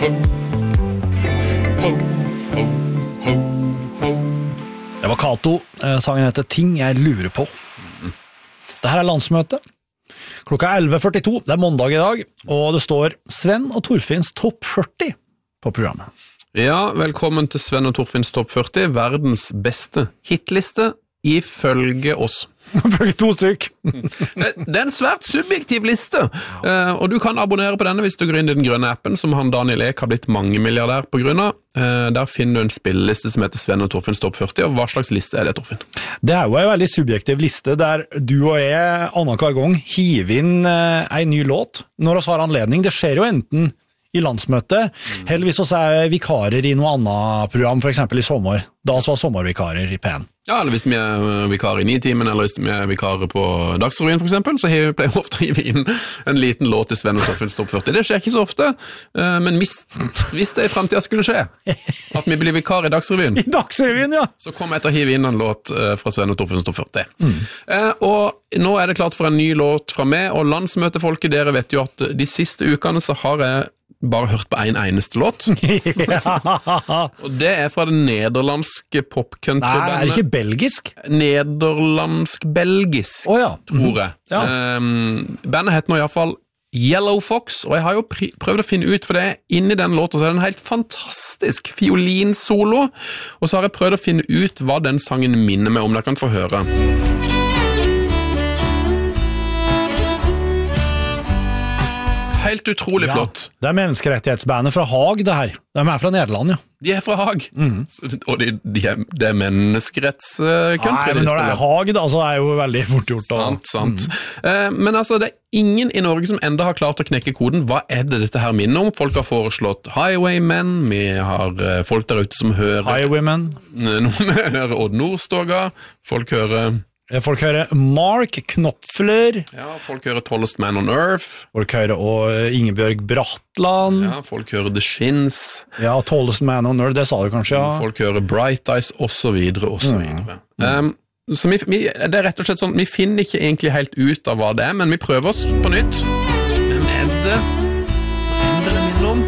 Det var Kato, sangen heter Ting jeg lurer på. Dette landsmøte. Klokka 11:42, det mandag i dag, og det står Sven og Torfinns topp 40 på programmet. Ja, velkommen til Sven og Torfinns topp 40, verdens beste hitliste ifølge oss. Ifølge 2 stykk. Det en svært subjektiv liste, og du kan abonnere på denne hvis du går inn i den grønne appen som han Daniel Ek har blitt mangemilliardær på grunn av. Der finner du en spilleliste som heter Sven og Torfinns topp 40, og hva slags liste det, Torfinn? Det jo en veldig subjektiv liste der du og jeg annenhver gang hiver inn en ny låt når vi har anledning. Det skjer jo enten i landsmøtet, eller hvis vi vikarer i noe annet program, for eksempel i sommer. Da var sommervikarer i P1. Ja, eller hvis vi vikarer i Nitimen, eller hvis vi vikarer på Dagsrevyen for eksempel, så pleier vi ofte å hive inn en liten låt i Sven og Torfinns topp 40. Det skjer ikke så ofte, men hvis det i fremtiden skulle skje, at vi blir vikar i Dagsrevyen, ja. Så kommer jeg til å hive inn en låt fra Sven og Torfinns topp 40. Og nå det klart for en ny låt fra meg, og landsmøtefolket, dere vet jo at de siste ukene så har jeg bare hørt på en eneste låt. Og det fra det nederlandske popcountrybandet. Nei, det ikke belgisk? Nederlandsk-belgisk, tror jeg. Ja. Bandet heter nå i hvert fall Yellow Fox, og jeg har jo prøvd å finne ut, for det inni den låten så det en helt fantastisk fiolinsolo, og så har jeg prøvd å finne ut hva den sangen minner meg om. Dere kan få høre. Helt utrolig flott. Det menneskerettighetsbandet fra Haag, det her. De fra Nederland, ja. De fra Haag. Og det menneskerettscountry. Nei, men når det Haag, da, så det jo veldig fort gjort. Sant. Men altså, det ingen i Norge som enda har klart å knekke koden. Hva det dette her minner om? Folk har foreslått Highwaymen, vi har folk der ute som hører Highwaymen. Noen hører Odd Nordstoga, folk hører Mark Knopfler. Ja, folk hører Tallest Man on Earth. Folk hører og Ingebjørg Bratland. Ja, folk hører The Shins. Ja, Tallest Man on Earth, det sa du kanskje, ja. Folk hører Bright Eyes, og så videre, og så videre. Så det rett og slett sånn, vi finner ikke egentlig helt ut av hva det men vi prøver oss på nytt. Hvem det minner om?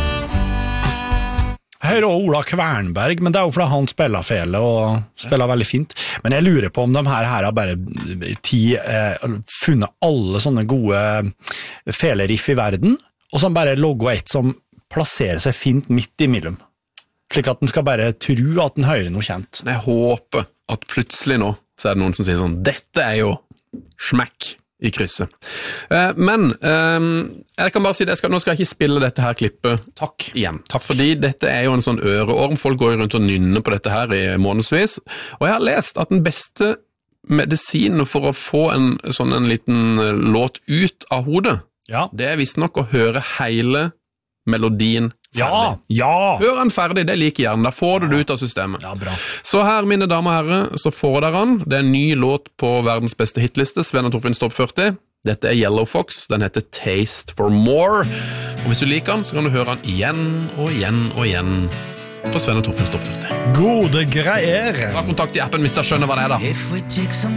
Jeg hører Ola Kvernberg, men det jo fordi han spiller fele og spiller veldig fint. Men jeg lurer på om de her har bare funnet alle sånne gode feleriff i verden, og så bare logger et som plasserer seg fint midt imellom. Slik at den skal bare tro at den hører noe kjent. Jeg håper at plutselig nå så det noen som sier sånn, dette jo smekk i krysset. Men jeg kan bare si det, nå skal jeg ikke spille dette her klippet igjen. Takk. Fordi dette jo en sånn øreorm, folk går rundt og nynner på dette her i månedsvis, og jeg har lest at den beste medisinen for å få en liten låt ut av hodet, det visstnok å høre hele melodien ferdig. Ja! Hør den ferdig, det liker gjerne, da får du det ut av systemet. Ja, bra. Så her, mine damer og herrer, så får dere den. Det en ny låt på verdens beste hitliste, Sven og Torfinns topp 40. Dette Yellow Fox, den heter Taste for More. Og hvis du liker den, så kan du høre den igjen og igjen og igjen på Sven og Torfinns topp 40. Gode greier! Ta kontakt i appen hvis dere skjønner hva det da.